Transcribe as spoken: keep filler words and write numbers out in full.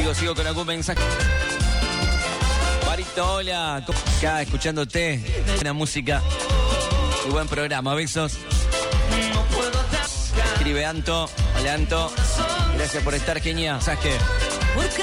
Sigo, sigo con algún mensaje. Marito, hola. Acá escuchándote. Buena música y buen programa. Besos. Escribe Anto. Hola, Anto. Gracias por estar, genial. Mensaje.